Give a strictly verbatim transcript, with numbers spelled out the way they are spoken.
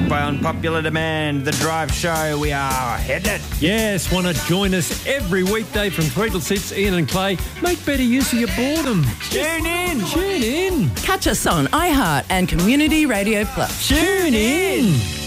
by unpopular demand, The Drive Show. We are headed. Yes, want to join us every weekday from three till six, Ian and Clay. Make better use of your boredom. Tune in. Tune in. Catch us on iHeart and Community Radio Plus. Tune in.